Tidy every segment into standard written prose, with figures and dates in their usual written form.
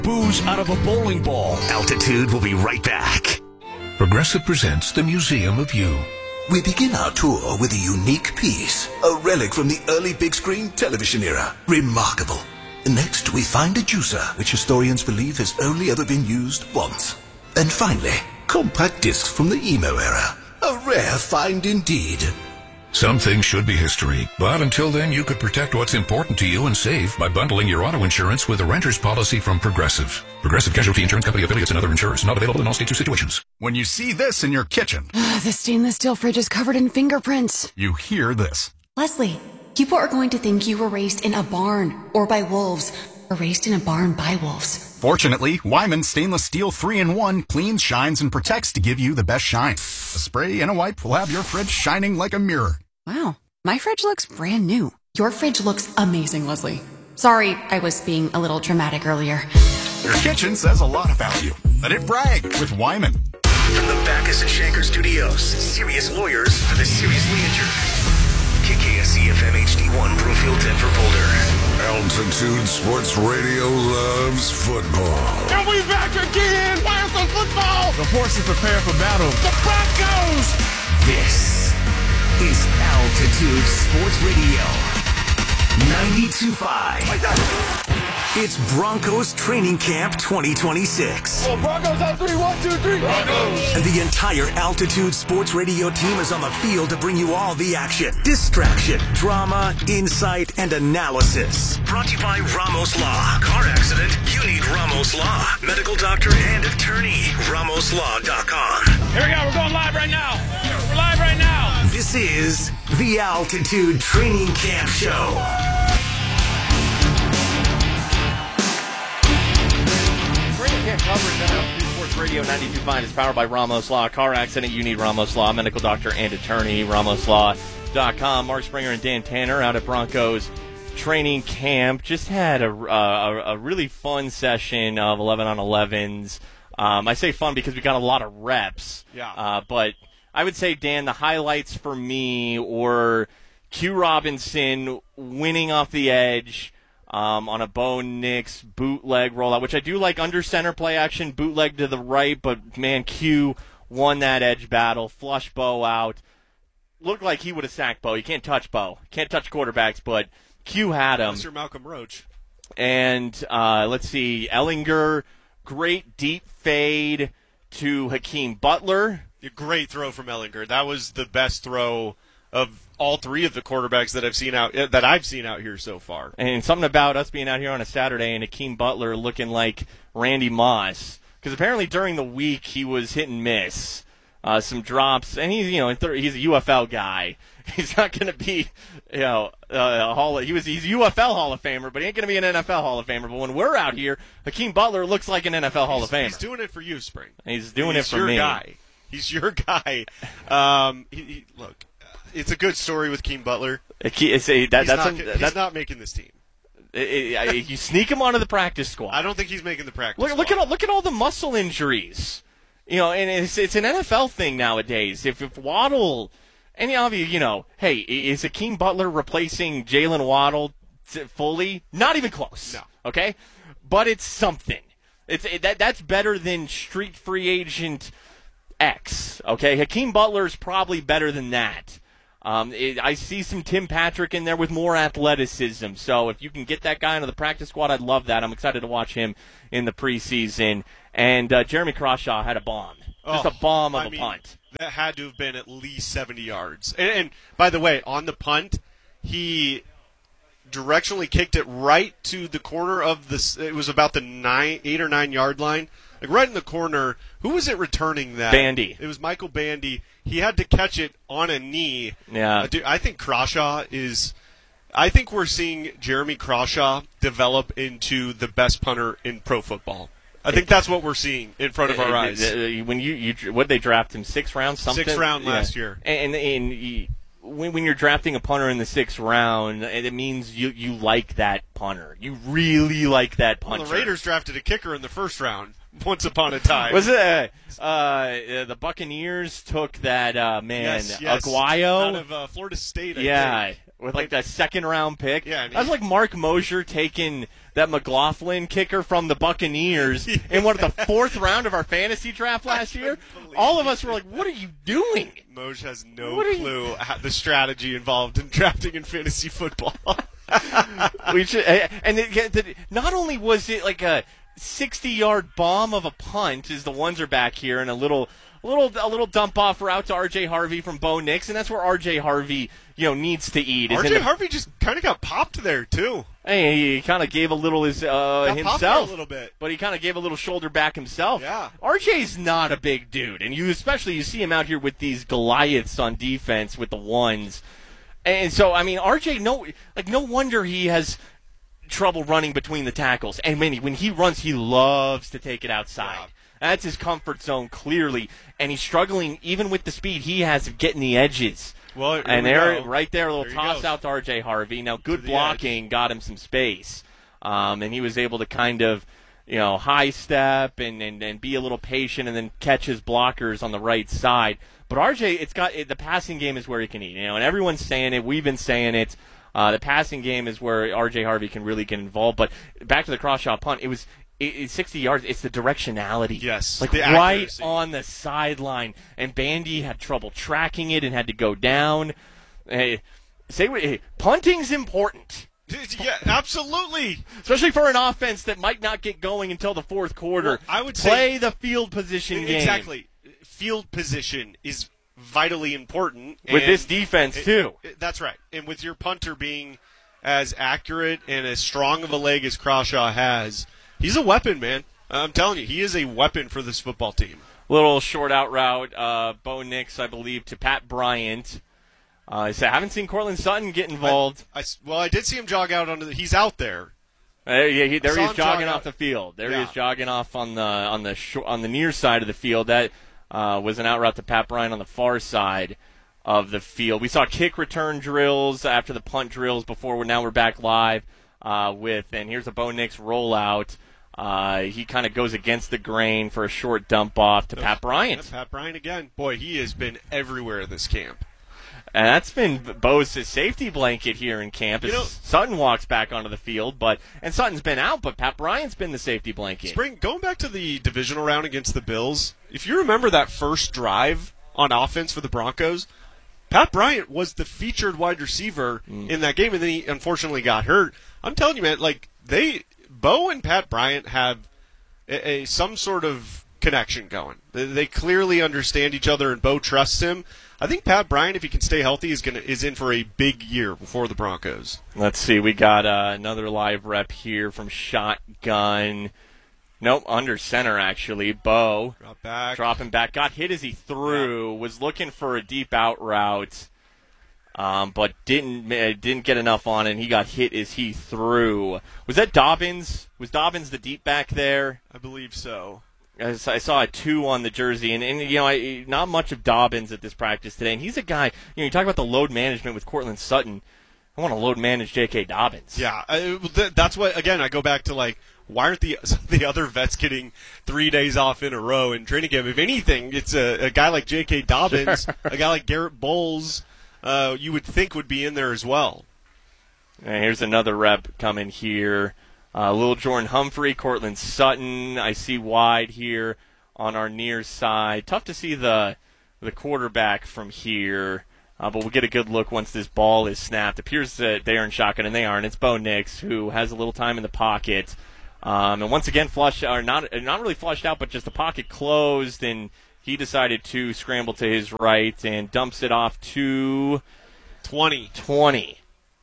booze out of a bowling ball. Altitude will be right back. Progressive presents the Museum of You. We begin our tour with a unique piece, a relic from the early big screen television era. Remarkable. Next, we find a juicer, which historians believe has only ever been used once. And finally, compact discs from the emo era. A rare find indeed. Some things should be history, but until then you could protect what's important to you and save by bundling your auto insurance with a renter's policy from Progressive. Progressive Casualty Insurance Company affiliates and other insurers. Not available in all states or situations. When you see this in your kitchen. The stainless steel fridge is covered in fingerprints. You hear this. Leslie, people are going to think you were raised in a barn or by wolves or raised in a barn by wolves. Fortunately, Wyman Stainless Steel 3-in-1 cleans, shines, and protects to give you the best shine. A spray and a wipe will have your fridge shining like a mirror. Wow, my fridge looks brand new. Your fridge looks amazing, Leslie. Sorry, I was being a little dramatic earlier. Your kitchen says a lot about you. Let it brag with Wyman. From the Backus and Shanker Studios, serious lawyers for the seriously injured. KKSC FM HD1 Brookfield, Denver, Boulder. Altitude Sports Radio loves football. And we back again playing some football. The horses prepare for battle. The Broncos. This is Altitude Sports Radio 92.5. It's Broncos Training Camp 2026. Oh, Broncos on 3, 1, 2, 3. Broncos. And the entire Altitude Sports Radio team is on the field to bring you all the action, distraction, drama, insight, and analysis. Brought to you by Ramos Law. Car accident? You need Ramos Law. Medical doctor and attorney. RamosLaw.com. Here we go. We're going live right now. We're live right now. This is the Altitude Training Camp Show. Coverage on Altitude Sports Radio 92.5 is powered by Ramos Law. Car accident, you need Ramos Law. Medical doctor and attorney, RamosLaw.com. Mark Springer and Dan Tanner out at Broncos Training Camp. Just had a really fun session of 11-on-11s. I say fun because we got a lot of reps. Yeah. But I would say, Dan, the highlights for me were Q Robinson winning off the edge, on a Bo Nix bootleg rollout, which I do like under center play action, bootleg to the right, but man, Q won that edge battle, flush Bo out. Looked like he would have sacked Bo. You can't touch Bo. Can't touch quarterbacks, but Q had him. Mr. Malcolm Roach. And let's see, Ellinger, great deep fade to Hakeem Butler. A great throw from Ellinger. That was the best throw of all three of the quarterbacks that I've seen out here so far. And something about us being out here on a Saturday and Hakeem Butler looking like Randy Moss, because apparently during the week he was hit and miss, some drops, and he's he's a UFL guy. He's not going to be he's a UFL Hall of Famer, but he ain't going to be an NFL Hall of Famer. But when we're out here, Hakeem Butler looks like an NFL Hall of Famer. He's doing it for you, Spring. He's doing it for me. He's your guy. Look. It's a good story with Hakeem Butler. He's not making this team. You sneak him onto the practice squad. I don't think he's making the practice squad. Look at all the muscle injuries. And it's an NFL thing nowadays. If Waddle, and hey, is Hakeem Butler replacing Jalen Waddle fully? Not even close. No. Okay, but it's something. That's better than street free agent X. Okay, Hakeem Butler's probably better than that. I see some Tim Patrick in there with more athleticism. So if you can get that guy into the practice squad, I'd love that. I'm excited to watch him in the preseason. And Jeremy Crawshaw had a bomb. Just a bomb of a punt. That had to have been at least 70 yards. And by the way, on the punt, he directionally kicked it right to the corner of it was about the 8 or 9 yard line. Like right in the corner. Who was it returning that? Bandy. It was Michael Bandy. He had to catch it on a knee. Yeah. Dude, I think Crawshaw is – I think we're seeing Jeremy Crawshaw develop into the best punter in pro football. I think that's what we're seeing in front of our eyes. When what they draft him, 6th round, something? 6th round last year. And when you're drafting a punter in the 6th round, it means you like that punter. You really like that punter. Well, the Raiders drafted a kicker in the 1st round. Once upon a time. Was it the Buccaneers took that Yes. Aguayo out of Florida State, I think. with like that 2nd round pick. Yeah, that was like Mark Mosher taking that McLaughlin kicker from the Buccaneers in one of the 4th round of our fantasy draft last year. All of us were like, what are you doing? Moj has no clue the strategy involved in drafting in fantasy football. We should, and not only was it like a 60-yard bomb of a punt, as the ones are back here, and a little dump off route to R.J. Harvey from Bo Nix, and that's where R.J. Harvey needs to eat. R.J. Harvey just kind of got popped there too. Hey, he kind of gave a little himself, a little bit, but he kind of gave a little shoulder back himself. Yeah, R.J.'s not a big dude, and you see him out here with these Goliaths on defense with the ones. And so, I mean, R.J., no wonder he has trouble running between the tackles. And when he runs, he loves to take it outside. Yeah. That's his comfort zone, clearly. And he's struggling, even with the speed he has of getting the edges. Well, and right there, a little toss out to R.J. Harvey. Now, good blocking got him some space. And he was able to kind of, high step and be a little patient and then catch his blockers on the right side. But RJ, the passing game is where he can eat, and everyone's saying it. We've been saying it. The passing game is where RJ Harvey can really get involved. But back to the cross-shot punt, it's 60 yards. It's the directionality. Yes, like right on the sideline. And Bandy had trouble tracking it and had to go down. Punting's important. Yeah, absolutely. Especially for an offense that might not get going until the 4th quarter. Well, I would play the field position game. Exactly. Field position is vitally important. With this defense, too. That's right. And with your punter being as accurate and as strong of a leg as Crawshaw has, he's a weapon, man. I'm telling you, he is a weapon for this football team. Little short out route, Bo Nix, I believe, to Pat Bryant. I haven't seen Cortland Sutton get involved. I did see him jog out he's out there. There he is jogging off the field. He is jogging off on the near side of the field. That was an out route to Pat Bryant on the far side of the field. We saw kick return drills after the punt drills before. Now we're back live and here's a Bo Nix rollout. He kind of goes against the grain for a short dump off to Pat Bryant. Pat Bryant again. Boy, he has been everywhere this camp. And that's been Bo's safety blanket here in camp. Sutton walks back onto the field, and Sutton's been out, but Pat Bryant's been the safety blanket. Going back to the divisional round against the Bills, if you remember that first drive on offense for the Broncos, Pat Bryant was the featured wide receiver in that game, and then he unfortunately got hurt. I'm telling you, man, Bo and Pat Bryant have some sort of connection going. They clearly understand each other, and Bo trusts him. I think Pat Bryant, if he can stay healthy, is in for a big year for the Broncos. Let's see. We got another live rep here from Shotgun. Nope, under center, actually. Bo dropping back. Got hit as he threw. Was looking for a deep out route, but didn't get enough on it. And he got hit as he threw. Was that Dobbins? Was Dobbins the deep back there? I believe so. I saw a 2 on the jersey, and not much of Dobbins at this practice today. And he's a guy, you talk about the load management with Cortland Sutton. I want to load manage J.K. Dobbins. Yeah, that's what, again, I go back to, why aren't the other vets getting 3 days off in a row in training camp? If anything, it's a guy like J.K. Dobbins, sure. A guy like Garrett Bowles, you would think would be in there as well. And here's another rep coming here. Little Jordan Humphrey, Cortland Sutton. I see wide here on our near side. Tough to see the quarterback from here, but we'll get a good look once this ball is snapped. Appears that they are in shotgun, and they aren't. It's Bo Nix, who has a little time in the pocket. And once again, not really flushed out, but just the pocket closed, and he decided to scramble to his right and dumps it off to 20,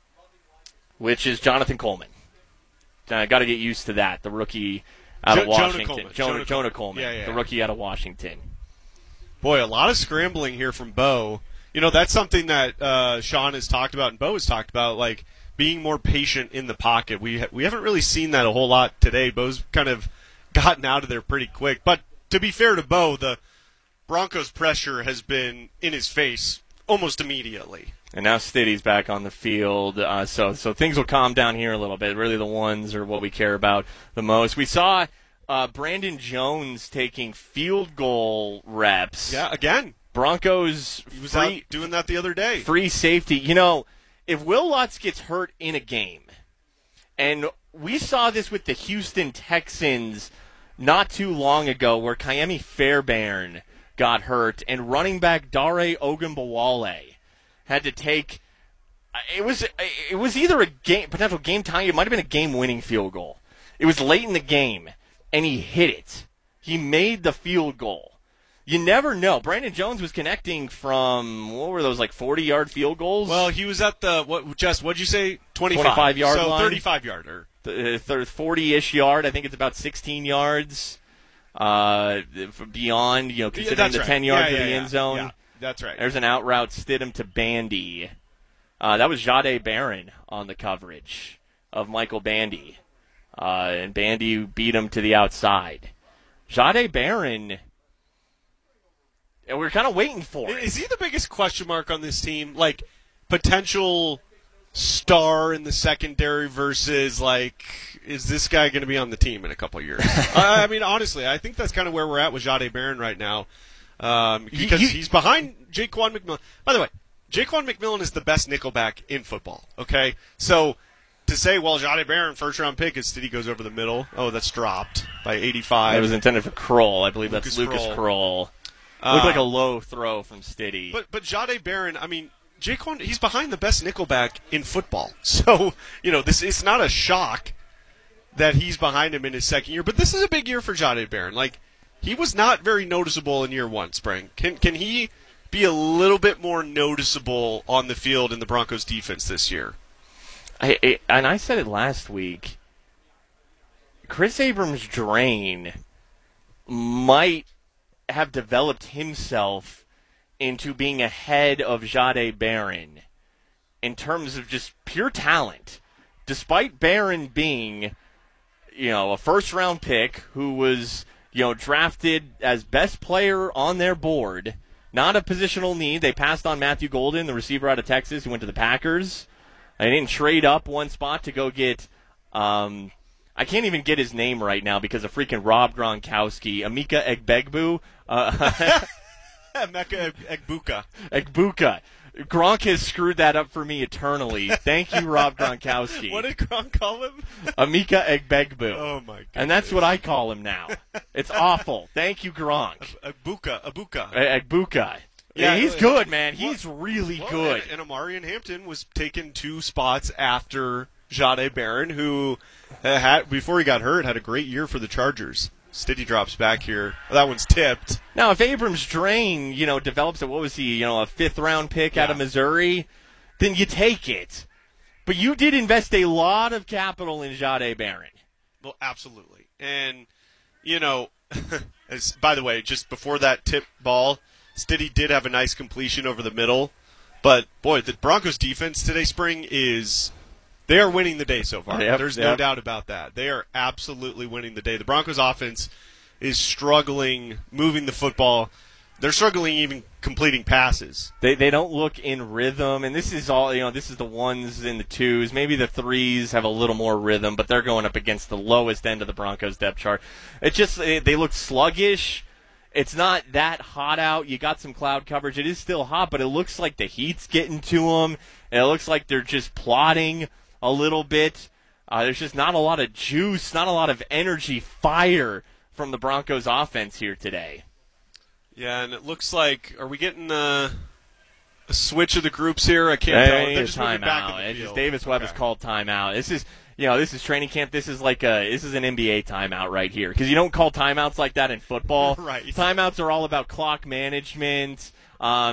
which is Jonathan Coleman. Got to get used to that. The rookie out of Washington. Jonah Coleman. The rookie out of Washington. Boy, a lot of scrambling here from Bo. That's something that Sean has talked about and Bo has talked about, being more patient in the pocket. We haven't really seen that a whole lot today. Bo's kind of gotten out of there pretty quick. But to be fair to Bo, the Broncos' pressure has been in his face almost immediately. And now Stiddy's back on the field, so things will calm down here a little bit. Really the ones are what we care about the most. We saw Brandon Jones taking field goal reps. Yeah, again. Broncos. He was out doing that the other day. Free safety. If Will Lutz gets hurt in a game, and we saw this with the Houston Texans not too long ago where Ka'imi Fairbairn got hurt and running back Dare Ogunbowale had to take it was either a potential game tying, it might have been a game-winning field goal. It was late in the game, and he hit it. He made the field goal. You never know. Brandon Jones was connecting from, what were those, like 40-yard field goals? Well, he was at the, what'd you say? 25-yard so line. 35-yarder. 40-ish yard. I think it's about 16 yards beyond, considering the 10 yards of the end zone. Yeah, that's right. There's an out route, Stidham to Bandy. That was Jahdae Barron on the coverage of Michael Bandy. And Bandy beat him to the outside. Jahdae Barron, and we're kind of waiting for it. Is he the biggest question mark on this team? Like, potential star in the secondary versus, like, is this guy going to be on the team in a couple of years? I mean, honestly, I think that's kind of where we're at with Jahdae Barron right now. Because he's behind Jaquan McMillan. By the way, Jaquan McMillan is the best nickelback in football, okay? So to say, well, Jahdae Barron, first-round pick, instead he goes over the middle. Oh, that's dropped by 85. It was intended for Kroll. I believe that's Lucas Kroll. Looked like a low throw from Stiddy. But Jahdae Barron, I mean, Jaquan, he's behind the best nickelback in football. So, it's not a shock that he's behind him in his second year. But this is a big year for Jahdae Barron. Like, he was not very noticeable in year one, Spring. Can he be a little bit more noticeable on the field in the Broncos defense this year? And I said it last week. Chris Abrams-Draine might have developed himself into being ahead of Jahdae Barron in terms of just pure talent. Despite Barron being, a first-round pick who was, drafted as best player on their board, not a positional need. They passed on Matthew Golden, the receiver out of Texas, who went to the Packers. They didn't trade up one spot to go get I can't even get his name right now because of freaking Rob Gronkowski. Emeka Egbegbu. Emeka Egbuka. Egbuka. Gronk has screwed that up for me eternally. Thank you, Rob Gronkowski. What did Gronk call him? Emeka Egbegbu. Oh, my goodness. And that's what I call him now. It's awful. Thank you, Gronk. Egbuka. Yeah, he's good, man. He's really good. And Amarian Hampton was taken 2 spots after Jahdae Barron, who before he got hurt, had a great year for the Chargers. Stiddy drops back here. That one's tipped. Now, if Abrams-Draine, develops a 5th-round pick out of Missouri, then you take it. But you did invest a lot of capital in Jahdae Barron. Well, absolutely. And, by the way, just before that tip ball, Stiddy did have a nice completion over the middle. But, boy, the Broncos defense today, Spring, they are winning the day so far. There's no doubt about that. They are absolutely winning the day. The Broncos offense is struggling moving the football. They're struggling even completing passes. They don't look in rhythm, and this is all, this is the 1s and the 2s. Maybe the 3s have a little more rhythm, but they're going up against the lowest end of the Broncos depth chart. They look sluggish. It's not that hot out. You got some cloud coverage. It is still hot, but it looks like the heat's getting to them. And it looks like they're just plodding a little bit. There's just not a lot of juice, not a lot of energy, fire from the Broncos offense here today. Yeah, and it looks like, are we getting a switch of the groups here? I can't tell. They're just moving back in the field. Davis Webb has called timeout. This is training camp. This is an NBA timeout right here, because you don't call timeouts like that in football. Right. Timeouts are all about clock management.